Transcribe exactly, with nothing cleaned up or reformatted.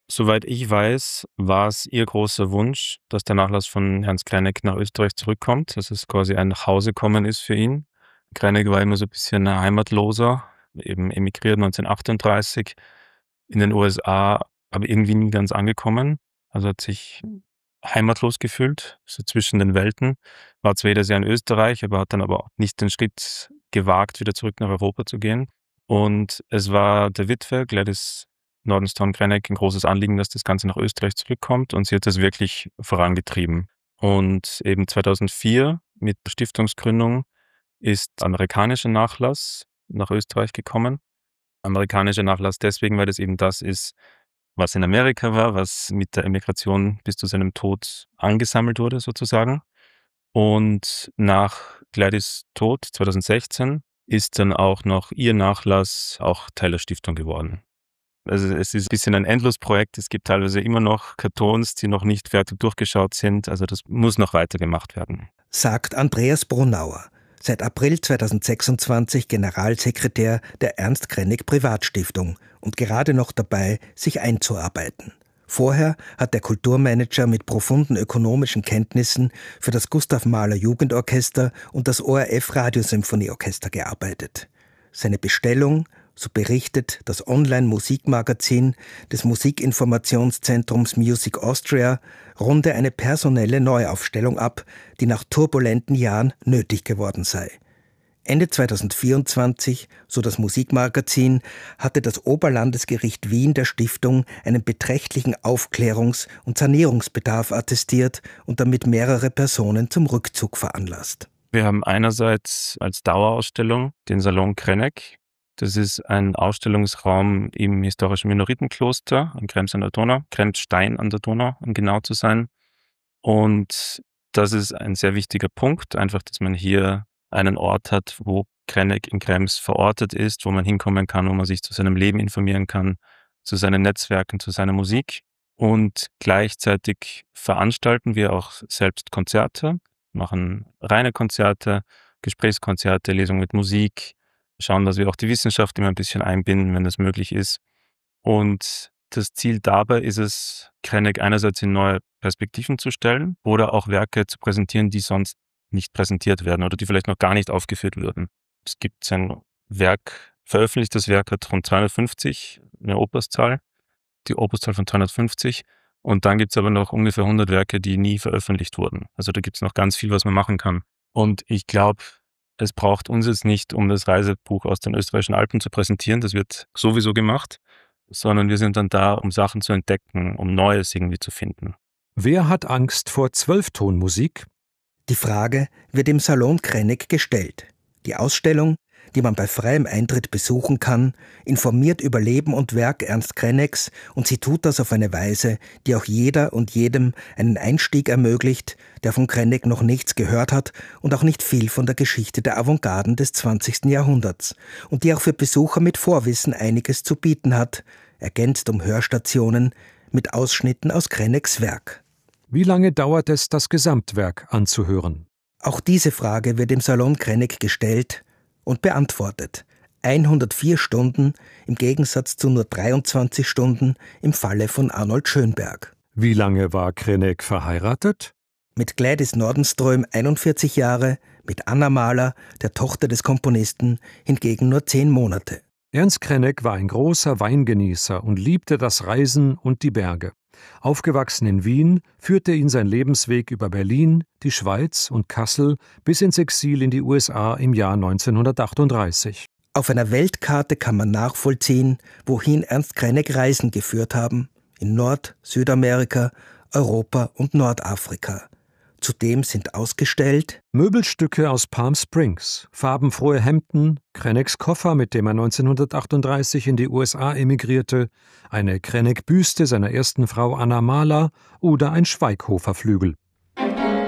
Soweit ich weiß, war es ihr großer Wunsch, dass der Nachlass von Ernst Krenek nach Österreich zurückkommt, dass es quasi ein Nachhausekommen ist für ihn. Krenek war immer so 'n bisschen 'n Heimatloser, eben emigriert neunzehnhundertachtunddreißig in den U S A, aber irgendwie nie ganz angekommen. Also, hat sich heimatlos gefühlt, so zwischen den Welten. War zwar jedes Jahr in Österreich, aber hat dann aber auch nicht den Schritt gewagt, wieder zurück nach Europa zu gehen. Und es war der Witwe, Gladys Nordenstone-Krenek, 'n großes Anliegen, dass das Ganze nach Österreich zurückkommt, und sie hat das wirklich vorangetrieben. Und eben zweitausendvier mit der Stiftungsgründung ist amerikanischer Nachlass nach Österreich gekommen. Amerikanischer Nachlass deswegen, weil das eben das ist, was in Amerika war, was mit der Emigration bis zu seinem Tod angesammelt wurde sozusagen. Und nach Gladys Tod zweitausendsechzehn ist dann auch noch ihr Nachlass auch Teil der Stiftung geworden. Also, es ist 'n bisschen ein Endlosprojekt. Es gibt teilweise immer noch Kartons, die noch nicht fertig durchgeschaut sind. Also, das muss noch weitergemacht werden. Sagt Andreas Brunauer, seit April zweitausendsechsundzwanzig Generalsekretär der Ernst Krenek Privatstiftung und gerade noch dabei, sich einzuarbeiten. Vorher hat der Kulturmanager mit profunden ökonomischen Kenntnissen für das Gustav Mahler Jugendorchester und das O R F Radiosymphonieorchester gearbeitet. Seine Bestellung, so berichtet das Online-Musikmagazin des Musikinformationszentrums Music Austria, runde eine personelle Neuaufstellung ab, die nach turbulenten Jahren nötig geworden sei. Ende zweitausendvierundzwanzig, so das Musikmagazin, hatte das Oberlandesgericht Wien der Stiftung einen beträchtlichen Aufklärungs- und Sanierungsbedarf attestiert und damit mehrere Personen zum Rückzug veranlasst. Wir haben einerseits als Dauerausstellung den Salon Krenek. Das ist ein Ausstellungsraum im historischen Minoritenkloster in Krems an der Donau, Kremsstein an der Donau, um genau zu sein. Und das ist ein sehr wichtiger Punkt, einfach, dass man hier einen Ort hat, wo Krenek in Krems verortet ist, wo man hinkommen kann, wo man sich zu seinem Leben informieren kann, zu seinen Netzwerken, zu seiner Musik. Und gleichzeitig veranstalten wir auch selbst Konzerte, machen reine Konzerte, Gesprächskonzerte, Lesungen mit Musik, schauen, dass wir auch die Wissenschaft immer ein bisschen einbinden, wenn das möglich ist. Und das Ziel dabei ist es, Krenek einerseits in neue Perspektiven zu stellen oder auch Werke zu präsentieren, die sonst nicht präsentiert werden oder die vielleicht noch gar nicht aufgeführt würden. Es gibt sein Werk, veröffentlichtes Werk hat rund zweihundertfünfzig, eine Opuszahl, die Opuszahl von zweihundertfünfzig. Und dann gibt es aber noch ungefähr hundert Werke, die nie veröffentlicht wurden. Also da gibt es noch ganz viel, was man machen kann. Und ich glaube, es braucht uns jetzt nicht, um das Reisebuch aus den österreichischen Alpen zu präsentieren, das wird sowieso gemacht, sondern wir sind dann da, um Sachen zu entdecken, um Neues irgendwie zu finden. Wer hat Angst vor Zwölftonmusik? Die Frage wird im Salon Krenek gestellt. Die Ausstellung, die man bei freiem Eintritt besuchen kann, informiert über Leben und Werk Ernst Kreneks, und sie tut das auf eine Weise, die auch jeder und jedem einen Einstieg ermöglicht, der von Krenek noch nichts gehört hat und auch nicht viel von der Geschichte der Avantgarden des zwanzigsten Jahrhunderts und die auch für Besucher mit Vorwissen einiges zu bieten hat, ergänzt um Hörstationen mit Ausschnitten aus Kreneks Werk. Wie lange dauert es, das Gesamtwerk anzuhören? Auch diese Frage wird im Salon Krenek gestellt und beantwortet. hundertvier Stunden im Gegensatz zu nur dreiundzwanzig Stunden im Falle von Arnold Schönberg. Wie lange war Krenek verheiratet? Mit Gladys Nordenström einundvierzig Jahre, mit Anna Mahler, der Tochter des Komponisten, hingegen nur zehn Monate. Ernst Krenek war ein großer Weingenießer und liebte das Reisen und die Berge. Aufgewachsen in Wien, führte ihn sein Lebensweg über Berlin, die Schweiz und Kassel bis ins Exil in die U S A im Jahr neunzehnhundertachtunddreißig. Auf einer Weltkarte kann man nachvollziehen, wohin Ernst Krenek Reisen geführt haben. In Nord-, Südamerika, Europa und Nordafrika. Zudem sind ausgestellt Möbelstücke aus Palm Springs, farbenfrohe Hemden, Kreneks Koffer, mit dem er neunzehnhundertachtunddreißig in die U S A emigrierte, eine Krenek-Büste seiner ersten Frau Anna Mahler oder ein Schweighofer-Flügel.